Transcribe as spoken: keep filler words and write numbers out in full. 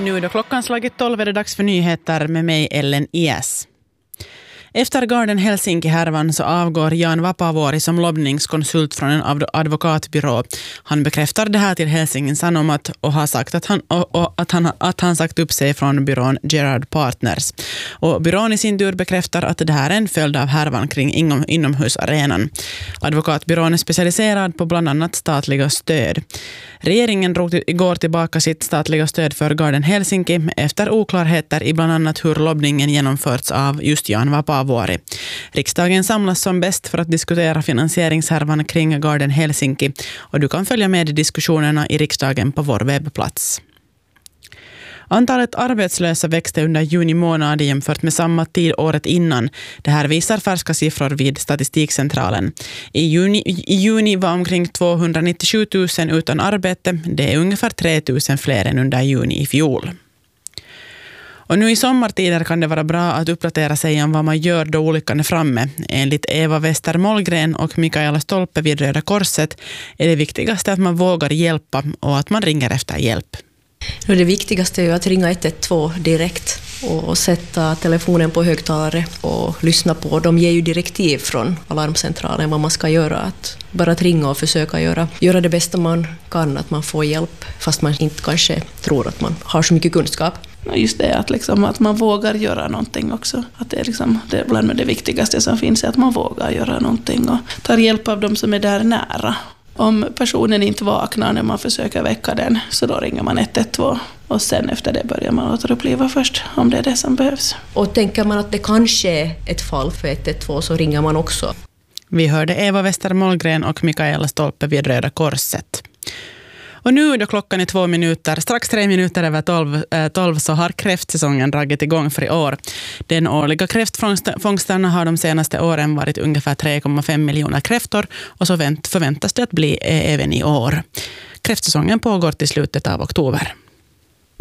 Nu då klockan slagit tolv är det dags för nyheter med mig Ellen Iäs. Efter Garden Helsinki-härvan så avgår Jan Vapaavuori som lobbningskonsult från en advokatbyrå. Han bekräftar det här till Helsingin Sanomat och har sagt att han, och, och, att han, att han sagt upp sig från byrån Gerard Partners. Och byrån i sin tur bekräftar att det här är en följd av härvan kring inom, inomhusarenan. Advokatbyrån är specialiserad på bland annat statliga stöd. Regeringen drog igår tillbaka sitt statliga stöd för Garden Helsinki efter oklarheter i bland annat hur lobbningen genomförts av just Jan Vapaavuori. Riksdagen samlas som bäst för att diskutera finansieringshärvan kring Garden Helsinki och du kan följa med i diskussionerna i riksdagen på vår webbplats. Antalet arbetslösa växte under juni månad jämfört med samma tid året innan. Det här visar färska siffror vid Statistikcentralen. I juni, i juni var omkring tvåhundranittiosju tusen utan arbete. Det är ungefär tre tusen fler än under juni i fjol. Och nu i sommartider kan det vara bra att uppdatera sig om vad man gör då olyckan är framme. Enligt Eva Wester Mollgren och Mikaela Stolpe vid Röda Korset är det viktigaste att man vågar hjälpa och att man ringer efter hjälp. Det viktigaste är att ringa ett ett två direkt och sätta telefonen på högtalare och lyssna på. De ger ju direktiv från alarmcentralen vad man ska göra. Att bara att ringa och försöka göra, göra det bästa man kan, att man får hjälp fast man inte kanske tror att man har så mycket kunskap. Just det, att, liksom, att man vågar göra någonting också. Att det är, liksom, det är bland det viktigaste som finns, att man vågar göra någonting och tar hjälp av dem som är där nära. Om personen inte vaknar när man försöker väcka den, så då ringer man ett ett två och sen efter det börjar man återuppliva först om det är det som behövs. Och tänker man att det kanske är ett fall för ett ett två så ringer man också. Vi hörde Eva Wester Mollgren och Mikaela Stolpe vid Röda Korset. Och nu då klockan är två minuter, strax tre minuter över tolv, äh, tolv så har kräftsäsongen dragit igång för i år. Den årliga kräftfångsten har de senaste åren varit ungefär tre komma fem miljoner kräftor och så vänt, förväntas det att bli även i år. Kräftsäsongen pågår till slutet av oktober.